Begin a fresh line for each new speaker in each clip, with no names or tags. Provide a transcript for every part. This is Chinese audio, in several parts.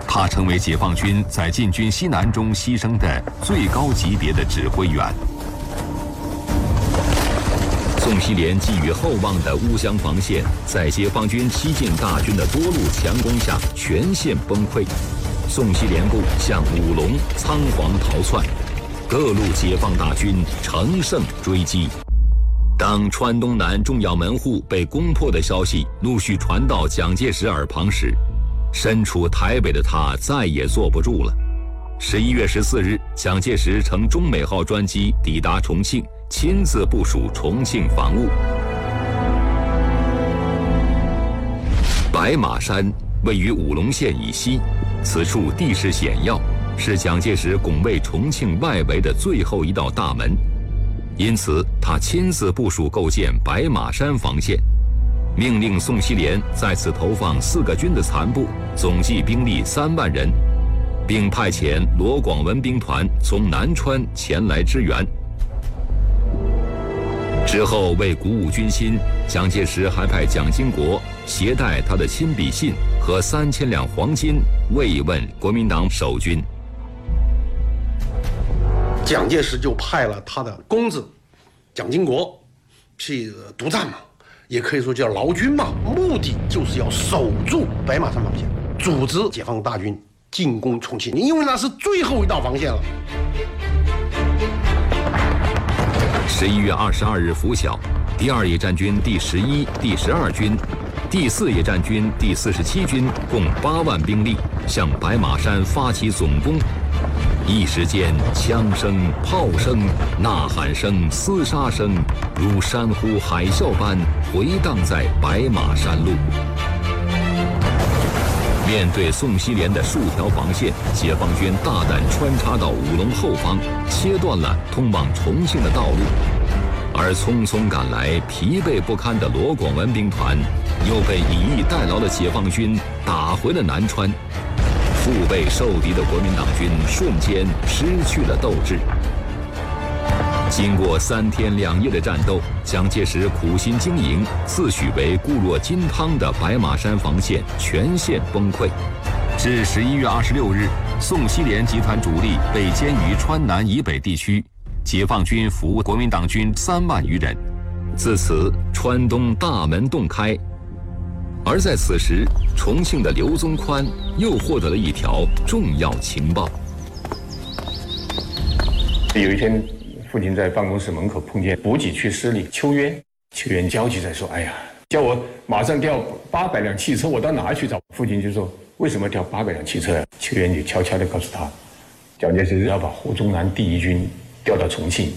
他成为解放军在进军西南中牺牲的最高级别的指挥员。宋希濂寄予厚望的乌江防线，在解放军西进大军的多路强攻下全线崩溃。宋希濂部向武隆仓皇逃窜，各路解放大军乘胜追击。当川东南重要门户被攻破的消息陆续传到蒋介石耳旁时，身处台北的他再也坐不住了。11月14日，蒋介石乘中美号专机抵达重庆，亲自部署重庆防务。白马山位于武隆县以西，此处地势险要，是蒋介石拱卫重庆外围的最后一道大门，因此他亲自部署构建白马山防线，命令宋希濂在此投放4个军的残部，总计兵力3万人，并派遣罗广文兵团从南川前来支援。之后为鼓舞军心，蒋介石还派蒋经国携带他的亲笔信和3000两黄金慰问国民党守军。
蒋介石就派了他的公子蒋经国去督战嘛，也可以说叫劳军嘛，目的就是要守住白马山防线，组织解放大军进攻重庆，因为那是最后一道防线了。
11月22日拂晓，第2野战军第11、第12军、第4野战军第47军共8万兵力向白马山发起总攻。一时间，枪声、炮声、呐喊声、厮杀声如山呼海啸般回荡在白马山路。面对宋希濂的数条防线，解放军大胆穿插到武隆后方，切断了通往重庆的道路。而匆匆赶来、疲惫不堪的罗广文兵团，又被以逸待劳的解放军打回了南川。腹背受敌的国民党军瞬间失去了斗志。经过3天2夜的战斗，蒋介石苦心经营、自诩为固若金汤的白马山防线全线崩溃。至11月26日，宋希濂集团主力被歼于川南以北地区，解放军俘国民党军3万余人。自此，川东大门洞开。而在此时，重庆的刘宗宽又获得了一条重要情报。
有一天，父亲在办公室门口碰见补给区司令邱渊，邱渊焦急地说：“哎呀，叫我马上调800辆汽车，我到哪去找？”父亲就说：“为什么调800辆汽车呀？”邱渊就悄悄地告诉他，蒋介石要把胡宗南第1军调到重庆。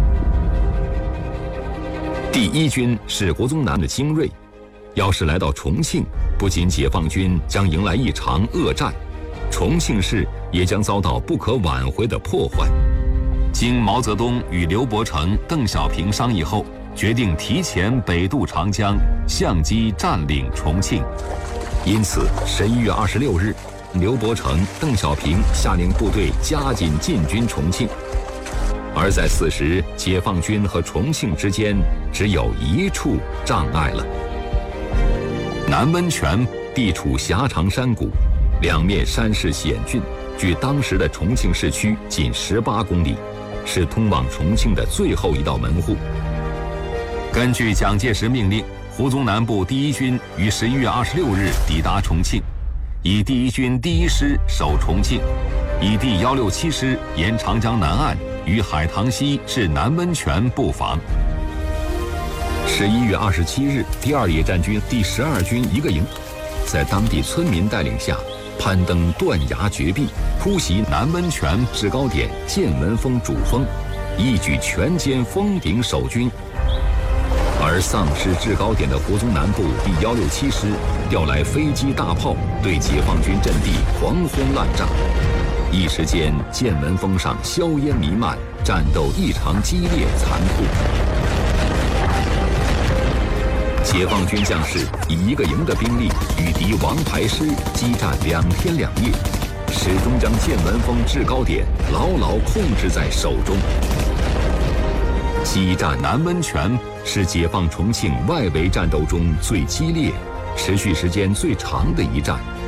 第1军是胡宗南的精锐，要是来到重庆，不仅解放军将迎来一场恶战，重庆市也将遭到不可挽回的破坏。经毛泽东与刘伯承、邓小平商议后，决定提前北渡长江，相机占领重庆。因此11月26日，刘伯承、邓小平下令部队加紧进军重庆。而在此时，解放军和重庆之间只有一处障碍了。南温泉地处狭长山谷，两面山势险峻，距当时的重庆市区仅18公里，是通往重庆的最后一道门户。根据蒋介石命令，胡宗南部第1军于11月26日抵达重庆，以第1军第1师守重庆，以第167师沿长江南岸于海棠溪至南温泉布防。11月27日，第2野战军第12军一个营，在当地村民带领下，攀登断崖绝壁，突袭南温泉制高点建文峰主峰，一举全歼峰顶守军。而丧失制高点的胡宗南部第167师调来飞机大炮，对解放军阵地狂轰滥炸。一时间，建文峰上硝烟弥漫，战斗异常激烈残酷。解放军将士以一个营的兵力与敌王牌师激战2天2夜，始终将建文峰制高点牢牢控制在手中。激战南温泉是解放重庆外围战斗中最激烈、持续时间最长的一战。